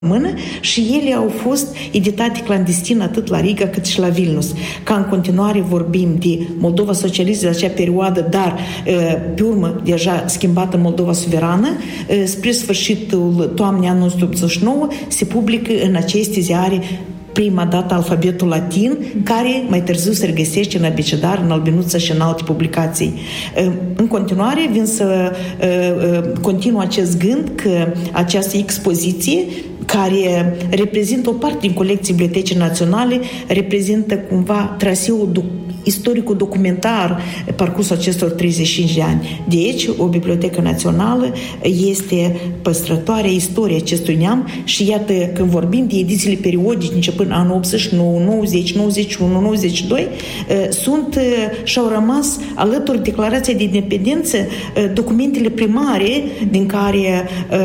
română și ele au fost editate clandestin atât la Riga cât și la Vilnius. Ca în continuare vorbim de Moldova socialistă de acea perioadă, dar pe urmă deja schimbată în Moldova suverană, spre sfârșitul toamnei anului 1989 se publică în aceste ziare prima dată alfabetul latin, care mai târziu se regăsește în abecedar, în albinuță și în alte publicații. În continuare, vin să continuu acest gând că această expoziție, care reprezintă o parte din colecții Bibliotecii Naționale, reprezintă cumva traseul istorico-documentar parcursul acestor 35 de ani. Deci, o bibliotecă națională este păstrătoarea istoriei acestui neam și iată, când vorbim de edițiile periodice începând anul 89, 90, 91, 92, și-au rămas alături de Declarația de Independență documentele primare din care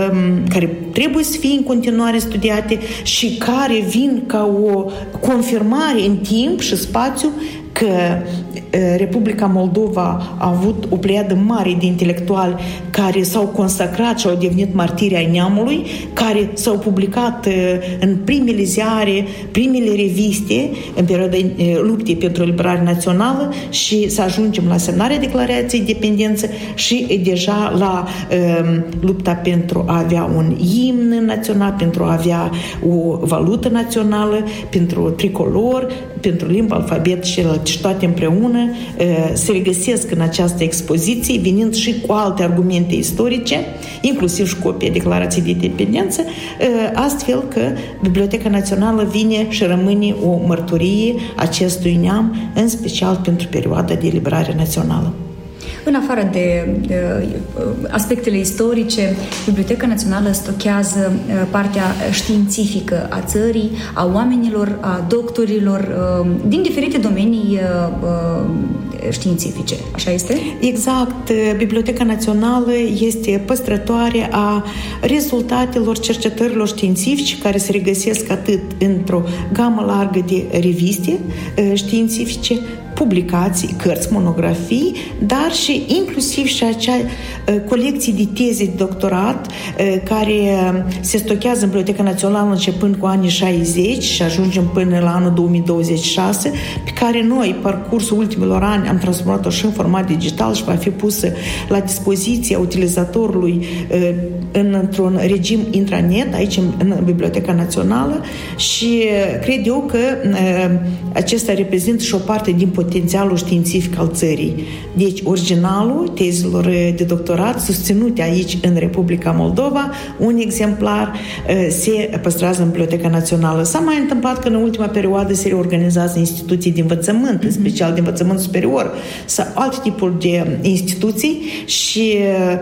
trebuie să fie în continuare studiate și care vin ca o confirmare în timp și spațiu că Republica Moldova a avut o pleiadă mare de intelectuali care s-au consacrat și au devenit martiri ai neamului, care s-au publicat în primele ziare, primele reviste în perioada luptei pentru eliberare națională și să ajungem la semnarea Declarației de Independență și deja la lupta pentru a avea un imn național, pentru a avea o valută națională, pentru tricolor, pentru limba, alfabet și toate împreună se regăsesc în această expoziție, venind și cu alte argumente istorice, inclusiv și copia Declarației de Independență, astfel că Biblioteca Națională vine și rămâne o mărturie acestui neam, în special pentru perioada de eliberare națională. În afară de aspectele istorice, Biblioteca Națională stochează partea științifică a țării, a oamenilor, a doctorilor, din diferite domenii științifice. Așa este? Exact. Biblioteca Națională este păstrătoare a rezultatelor cercetărilor științifice care se regăsesc atât într-o gamă largă de reviste științifice, publicații, cărți, monografii, dar și inclusiv și acea colecții de teze de doctorat care se stochează în Biblioteca Națională începând cu anii 60 și ajungem până la anul 2026, pe care noi, parcursul ultimilor ani, am transformat-o și în format digital și va fi pusă la dispoziția utilizatorului într-un regim intranet, aici în Biblioteca Națională și cred eu că acesta reprezintă și o parte din potențialul științific al țării. Deci, originalul tezelor de doctorat susținute aici în Republica Moldova, un exemplar se păstrează în Biblioteca Națională. S-a mai întâmplat că în ultima perioadă se reorganizează instituții de învățământ, în special de învățământ superior sau alte tipuri de instituții și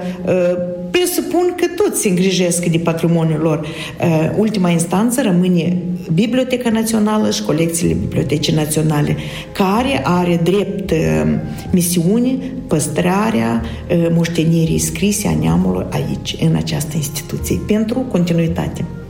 presupun că toți se îngrijesc de patrimoniul lor. Ultima instanță rămâne Biblioteca Națională și colecțiile Bibliotecii Naționale, care are drept misiune păstrarea moștenirii scrise a neamului aici, în această instituție, pentru continuitate.